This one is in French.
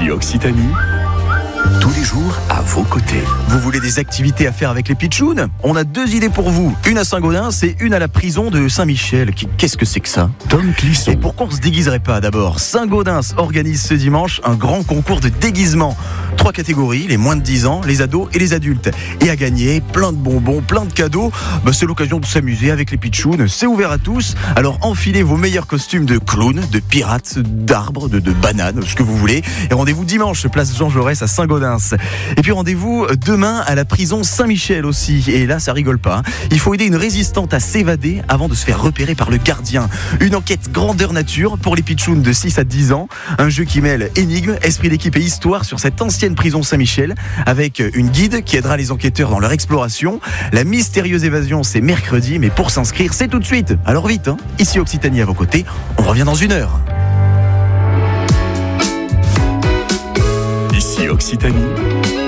Ici Occitanie, tous les jours à vos côtés. Vous voulez des activités à faire avec les pitchouns ? On a 2 idées pour vous. Une à Saint-Gaudens et une à la prison de Saint-Michel. Qu'est-ce que c'est que ça ? Tom Clisson. Et pourquoi on se déguiserait pas d'abord ? Saint-Gaudens organise ce dimanche un grand concours de déguisement. 3 catégories, les moins de 10 ans, les ados et les adultes. Et à gagner, plein de bonbons, plein de cadeaux. C'est l'occasion de s'amuser avec les pitchouns. C'est ouvert à tous. Alors enfilez vos meilleurs costumes de clown, de pirates, d'arbres, de bananes, ce que vous voulez. Et rendez-vous dimanche, place Jean Jaurès à Saint-Gaudens. Et puis rendez-vous demain à la prison Saint-Michel aussi. Et là, ça rigole pas. Il faut aider une résistante à s'évader avant de se faire repérer par le gardien. Une enquête grandeur nature pour les pitchouns de 6 à 10 ans. Un jeu qui mêle énigmes, esprit d'équipe et histoire sur cette ancienne prison Saint-Michel avec une guide qui aidera les enquêteurs dans leur exploration. La mystérieuse évasion, c'est mercredi, mais pour s'inscrire, c'est tout de suite. Alors vite, Ici Occitanie à vos côtés. On revient dans 1 heure. Ici Occitanie.